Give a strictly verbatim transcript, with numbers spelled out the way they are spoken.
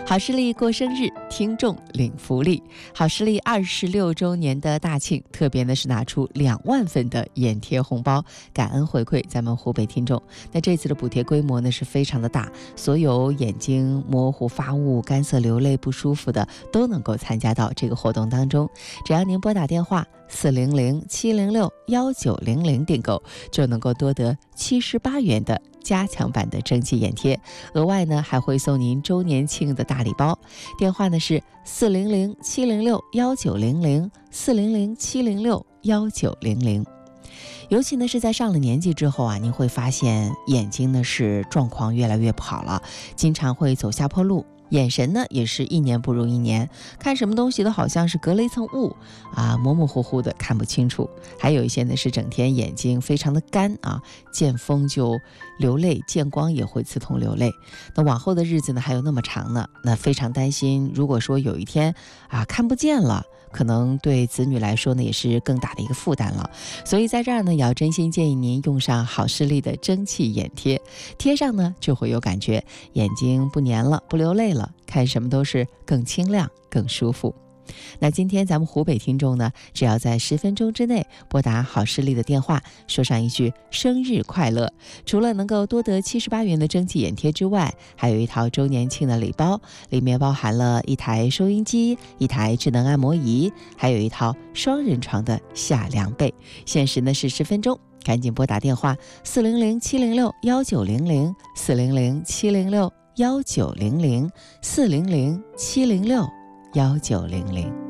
好视力过生日，听众领福利。好视力二十六周年的大庆，特别呢是拿出两万份的眼贴红包，感恩回馈咱们湖北听众。那这次的补贴规模呢是非常的大，所有眼睛模糊、发雾、干涩、流泪不舒服的都能够参加到这个活动当中。只要您拨打电话四零零七零六幺九零零订购，就能够多得七十八元的加强版的蒸汽眼贴，额外呢还会送您周年庆的大礼包。电话呢是四零零七零六幺九零零四零零七零六幺九零零。尤其呢是在上了年纪之后啊，您会发现眼睛呢是状况越来越不好了，经常会走下坡路。眼神呢也是一年不如一年，看什么东西都好像是隔了一层雾啊，模模糊糊的看不清楚。还有一些呢是整天眼睛非常的干啊，见风就流泪，见光也会刺痛流泪。那往后的日子呢还有那么长呢，那非常担心，如果说有一天啊看不见了，可能对子女来说呢也是更大的一个负担了。所以在这儿呢也要真心建议您用上好视力的蒸汽眼贴，贴上呢就会有感觉，眼睛不粘了，不流泪了，看什么都是更清亮更舒服。那今天咱们湖北听众呢，只要在十分钟之内拨打好视力的电话，说上一句生日快乐，除了能够多得七十八元的蒸汽眼贴之外，还有一套周年庆的礼包，里面包含了一台收音机、一台智能按摩仪，还有一套双人床的夏凉被。限时呢是十分钟，赶紧拨打电话四零零七零六幺九零零四零零七零六幺九零零四零零七零六幺九零零。